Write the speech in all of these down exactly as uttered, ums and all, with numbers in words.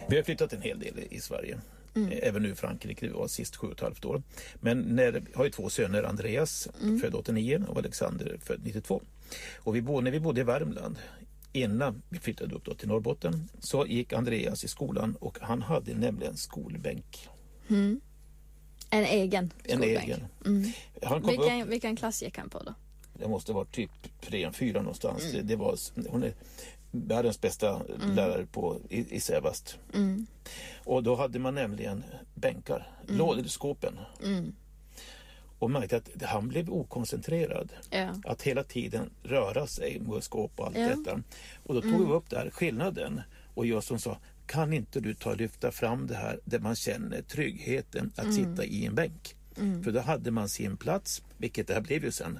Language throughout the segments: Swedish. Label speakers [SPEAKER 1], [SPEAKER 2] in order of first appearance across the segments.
[SPEAKER 1] Vi har flyttat en hel del i Sverige. Mm. Även nu i Frankrike, vi var sist sju och ett halvt år. Men när, jag har ju två söner, Andreas mm. född åttionio och Alexander född nittiotvå. Och vi bodde, när vi bodde i Värmland, innan vi flyttade upp då till Norrbotten, så gick Andreas i skolan och han hade nämligen skolbänk.
[SPEAKER 2] Mm. En egen skolbänk. En egen. Mm.
[SPEAKER 1] Han kom
[SPEAKER 2] vilken,
[SPEAKER 1] upp,
[SPEAKER 2] vilken klass gick han på då?
[SPEAKER 1] Det måste vara typ tre, fyra någonstans.
[SPEAKER 2] Mm.
[SPEAKER 1] Det, det var, hon är världens bästa mm. lärare på, i, i Sävast. Mm. Och då hade man nämligen bänkar, mm. lådskåpen. Mm. Och märkte att han blev okoncentrerad. Ja. Att hela tiden röra sig med skåp och allt ja. detta. Och då tog mm. vi upp där skillnaden. Och jag som sa, kan inte du ta och lyfta fram det här där man känner tryggheten att mm. sitta i en bänk. Mm. För då hade man sin plats, vilket det här blev ju sen.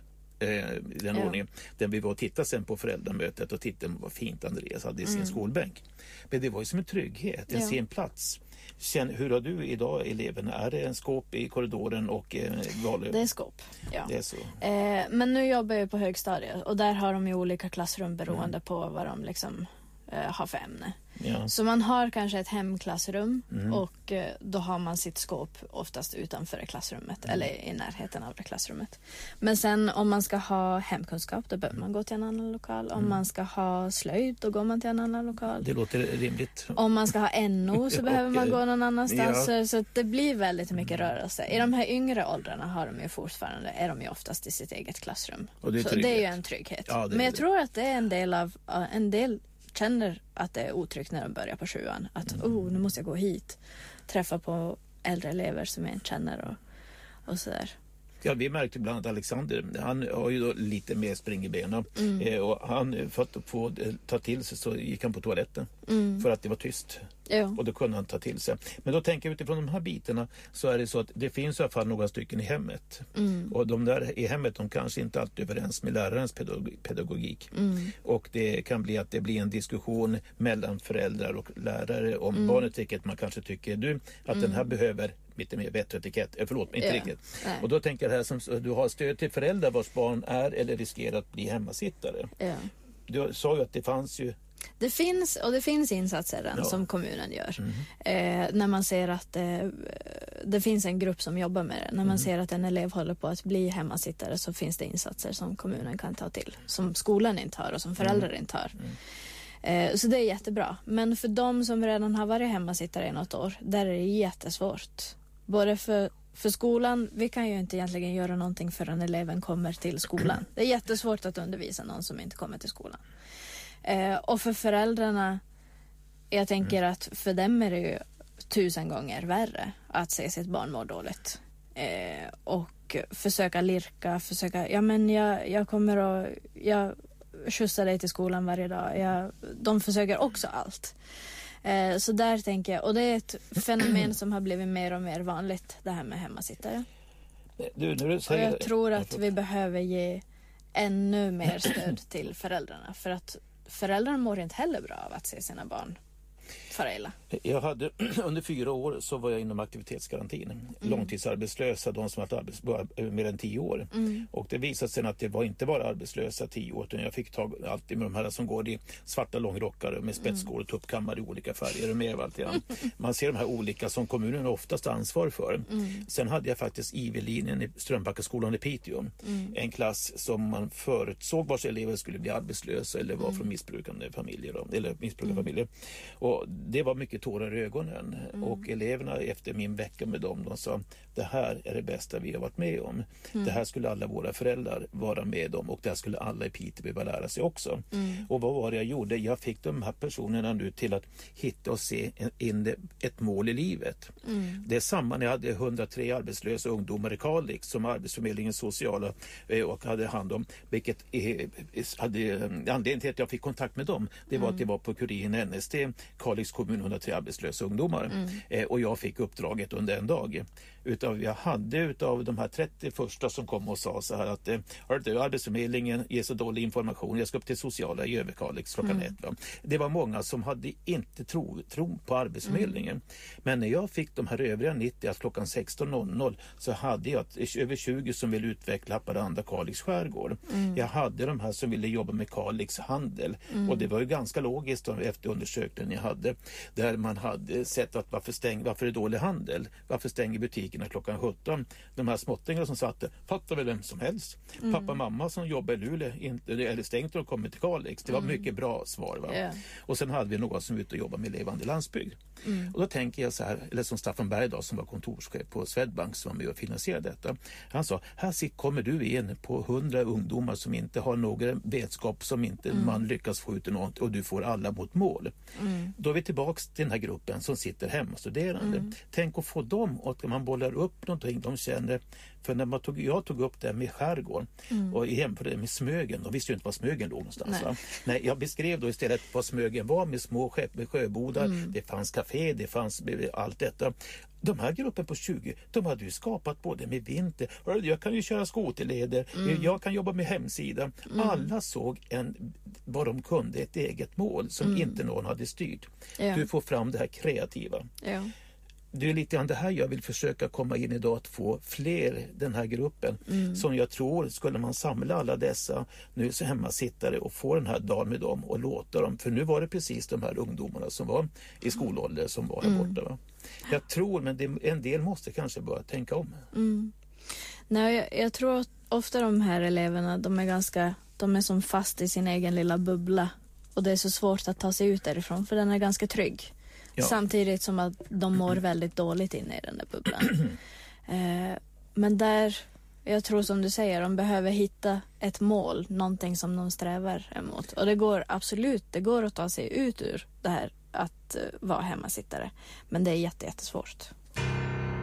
[SPEAKER 1] I den ja. ordningen. Den vi var och tittade sen på föräldramötet och tittade vad fint Andreas hade i sin mm. skolbänk. Men det var ju som en trygghet, en ja. sin plats. Känn, hur har du idag eleverna? Är det en skåp i korridoren och eh, galer?
[SPEAKER 2] Det är skåp, ja.
[SPEAKER 1] Det är så.
[SPEAKER 2] Eh, men nu jobbar jag på högstadiet och där har de ju olika klassrum beroende mm. på vad de liksom eh, har för ämne. Ja. Så man har kanske ett hemklassrum mm. och eh, då har man sitt skåp oftast utanför det klassrummet mm. eller i närheten av det klassrummet. Men sen om man ska ha hemkunskap då behöver man gå till en annan lokal. Om mm. man ska ha slöjd då går man till en annan lokal.
[SPEAKER 1] Det låter rimligt.
[SPEAKER 2] Om man ska ha N O så behöver man gå någon annanstans. Ja. Så, så det blir väldigt mycket rörelse. I de här yngre åldrarna har de ju fortfarande, är de ju oftast i sitt eget klassrum. Och det är så det är ju en trygghet. Ja, Men jag det. tror att det är en del av en del känner att det är otryggt när de börjar på sjuan. Att mm. oh, nu måste jag gå hit. Träffa på äldre elever som jag inte känner och, och sådär.
[SPEAKER 1] Ja, vi märkte bland annat Alexander, han har ju då lite mer spring i benen. Mm. Eh, och han, för att få ta till sig så gick han på toaletten. Mm. För att det var tyst. Ja. Och då kunde han ta till sig. Men då tänker jag utifrån de här bitarna så är det så att det finns i alla fall några stycken i hemmet. Mm. Och de där i hemmet, de kanske inte alltid är överens med lärarens pedagog- pedagogik. Mm. Och det kan bli att det blir en diskussion mellan föräldrar och lärare om mm. barnet, vilket man kanske tycker du att mm. den här behöver lite mer bättre etikett. Eh, förlåt, inte ja. riktigt. Nej. Och då tänker jag här som du har stöd till föräldrar vars barn är eller riskerar att bli hemmasittare. Ja. Du sa ju att det fanns ju
[SPEAKER 2] Det finns, och det finns insatser ja. som kommunen gör. Mm. Eh, när man ser att eh, det finns en grupp som jobbar med det. När man mm. ser att en elev håller på att bli hemmasittare så finns det insatser som kommunen kan ta till. Som skolan inte har och som föräldrar mm. inte har. Mm. Eh, så det är jättebra. Men för de som redan har varit hemmasittare i något år, där är det jättesvårt. Både för För skolan, vi kan ju inte egentligen göra någonting förrän eleven kommer till skolan. Det är jättesvårt att undervisa någon som inte kommer till skolan. Eh, och för föräldrarna, jag tänker mm. att för dem är det ju tusen gånger värre att se sitt barn må dåligt. Eh, och försöka lirka, försöka, ja men jag, jag kommer att, jag skjutsar dig till skolan varje dag. Jag, de försöker också allt. Eh, så där tänker jag, och det är ett fenomen som har blivit mer och mer vanligt, det här med hemmasittare.
[SPEAKER 1] Du, när du säger...
[SPEAKER 2] Och jag tror att vi behöver ge ännu mer stöd till föräldrarna, för att föräldrar mår inte heller bra av att se sina barn fara illa.
[SPEAKER 1] Jag hade, under fyra år så var jag inom aktivitetsgarantin. Mm. Långtidsarbetslösa, de som har varit arbetslösa mer än tio år. Mm. Och det visade sig att det var inte bara arbetslösa tio år, utan jag fick tag alltid med de här som går i svarta långrockar med spetsskor och tuppkammar i olika färger och med allt igen. Man ser de här olika som kommunen oftast har ansvar för. Mm. Sen hade jag faktiskt I V-linjen i Strömbackaskolan i Piteå. Mm. En klass som man förutsåg vars elever skulle bli arbetslösa eller var mm. från missbrukande familjer. Eller missbrukarfamiljer. Mm. Och det var mycket tårar i ögonen. Mm. Och eleverna efter min vecka med dem, de sa, det här är det bästa vi har varit med om. Mm. Det här skulle alla våra föräldrar vara med om och det här skulle alla i Piteå behöva lära sig också. Mm. Och vad var det jag gjorde? Jag fick de här personerna nu till att hitta och se in ett mål i livet. Mm. Det är samma när jag hade hundratre arbetslösa ungdomar i Kalix som Arbetsförmedlingens sociala och hade hand om, vilket hade anledningen till att jag fick kontakt med dem. Det var mm. att det var på Kuriren N S T, Kalix kommun, hundratre arbetslösa ungdomar. Mm. Eh, och jag fick uppdraget under en dag. Utav, jag hade utav de här trettio första som kom och sa så här att eh, Arbetsförmedlingen ger så dålig information, jag ska upp till sociala i Överkalix klockan mm. ett. Va? Det var många som hade inte tro, tro på Arbetsförmedlingen. Mm. Men när jag fick de här övriga nittio, alltså klockan sexton noll noll, så hade jag över tjugo som ville utveckla Haparanda Kalix skärgård. Mm. Jag hade de här som ville jobba med Kalix handel. Mm. Och det var ju ganska logiskt efter undersökningen jag hade. där man hade sett att varför, stäng, varför är det dålig handel? Varför stänger butikerna klockan sjutton? De här småttingarna som satt där, fattar väl vem som helst. Mm. Pappa och mamma som jobbar i Luleå, inte, eller stängt och kommit till Kalix. Det var mm. mycket bra svar. Va? Yeah. Och sen hade vi någon som var ute och jobbade med levande landsbygd. Mm. Och då tänker jag så här, eller som Staffan Berg då, som var kontorschef på Swedbank som var med och finansierade detta. Han sa, här kommer du in på hundra ungdomar som inte har någon vetskap, som inte mm. man lyckas få ut något, och du får alla mot mål. Mm. Då är vi tillbaka till den här gruppen som sitter hemma studerande. Mm. Tänk att få dem, och man bollar upp någonting de känner. För när man tog, jag tog upp det med skärgården mm. och jämförde med Smögen, de visste ju inte var Smögen låg någonstans. Nej. Va? Nej, jag beskrev då istället vad Smögen var med små skepp, med sjöbodar, mm. det fanns café, det fanns allt detta. De här gruppen på tjugo, de hade ju skapat både med vinter, jag kan ju köra skoterleder, mm. jag kan jobba med hemsida. Mm. Alla såg en, vad de kunde, ett eget mål som mm. inte någon hade styrt. Ja. Du får fram det här kreativa. Ja. Det är lite grann det här jag vill försöka komma in idag, att få fler den här gruppen mm. som jag tror, skulle man samla alla dessa nu så hemmasittare och få den här dagen med dem och låta dem, för nu var det precis de här ungdomarna som var i skolålder som var här mm. borta. Va? Jag tror, men det, en del måste kanske börja tänka om.
[SPEAKER 2] Mm. Nej, jag, jag tror att ofta de här eleverna, de är ganska, de är som fast i sin egen lilla bubbla, och det är så svårt att ta sig ut därifrån, för den är ganska trygg. Ja. Samtidigt som att de mår väldigt dåligt inne i den där bubblan. eh, men där, jag tror som du säger, de behöver hitta ett mål, någonting som de strävar emot. Och det går absolut, det går att ta sig ut ur det här att uh, vara hemmasittare. Men det är jätte, jättesvårt.